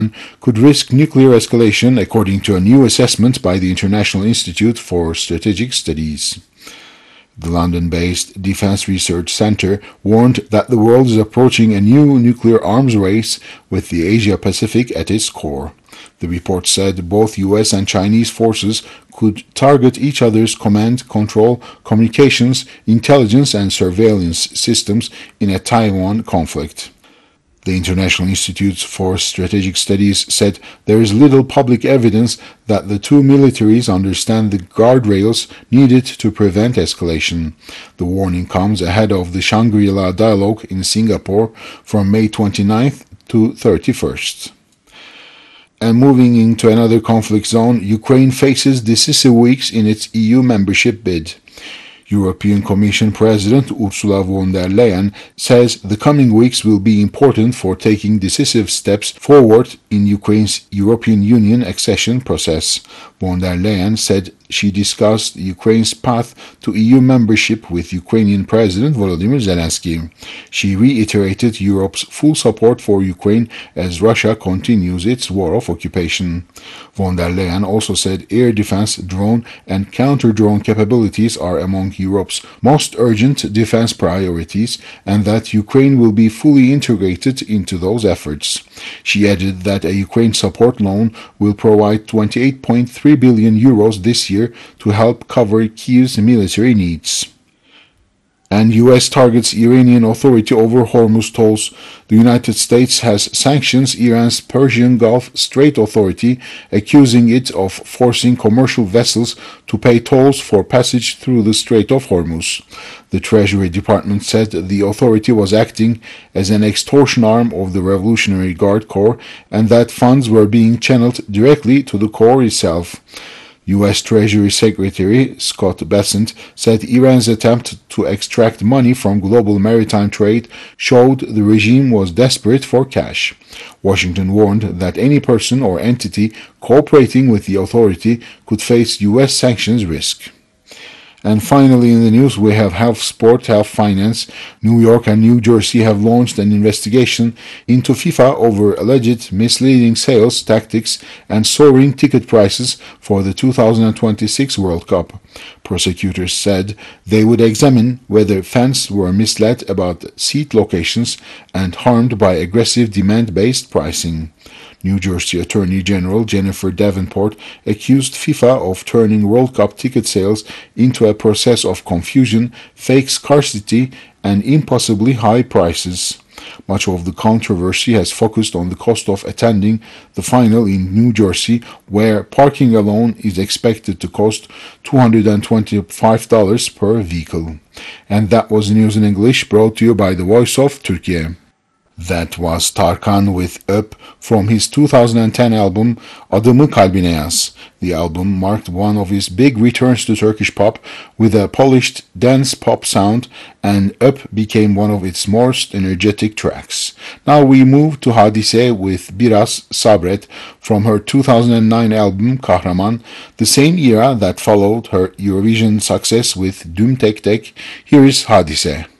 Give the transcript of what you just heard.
could risk nuclear escalation, according to a new assessment by the International Institute for Strategic Studies. The London-based Defence Research Centre warned that the world is approaching a new nuclear arms race with the Asia-Pacific at its core. The report said both US and Chinese forces could target each other's command, control, communications, intelligence and surveillance systems in a Taiwan conflict. The International Institute for Strategic Studies said there is little public evidence that the two militaries understand the guardrails needed to prevent escalation. The warning comes ahead of the Shangri-La dialogue in Singapore from May 29th to 31st. And moving into another conflict zone, Ukraine faces decisive weeks in its EU membership bid. European Commission President Ursula von der Leyen says the coming weeks will be important for taking decisive steps forward in Ukraine's European Union accession process. Von der Leyen said she discussed Ukraine's path to EU membership with Ukrainian President Volodymyr Zelensky. She reiterated Europe's full support for Ukraine as Russia continues its war of occupation. Von der Leyen also said air defense, drone, and counter-drone capabilities are among Europe's most urgent defense priorities and that Ukraine will be fully integrated into those efforts. She added that a Ukraine support loan will provide 28.3 billion euros this year to help cover Kyiv's military needs. And U.S. targets Iranian Authority over Hormuz tolls. The United States has sanctioned Iran's Persian Gulf Strait Authority, accusing it of forcing commercial vessels to pay tolls for passage through the Strait of Hormuz. The Treasury Department said the authority was acting as an extortion arm of the Revolutionary Guard Corps and that funds were being channeled directly to the Corps itself. U.S. Treasury Secretary Scott Bessent said Iran's attempt to extract money from global maritime trade showed the regime was desperate for cash. Washington warned that any person or entity cooperating with the authority could face U.S. sanctions risk. And finally in the news we have health, sport, health, finance. New York and New Jersey have launched an investigation into FIFA over alleged misleading sales tactics and soaring ticket prices for the 2026 World Cup. Prosecutors said they would examine whether fans were misled about seat locations and harmed by aggressive demand-based pricing. New Jersey Attorney General Jennifer Davenport accused FIFA of turning World Cup ticket sales into a process of confusion, fake scarcity, and impossibly high prices. Much of the controversy has focused on the cost of attending the final in New Jersey, where parking alone is expected to cost $225 per vehicle. And that was news in English brought to you by the Voice of Turkey. That was Tarkan with Up from his 2010 album Adımı Kalbine Yaz. The album marked one of his big returns to Turkish pop with a polished dance pop sound, and Up became one of its most energetic tracks. Now we move to Hadise with Biraz Sabret from her 2009 album Kahraman, the same era that followed her Eurovision success with Düm Tek Tek. Here is Hadise.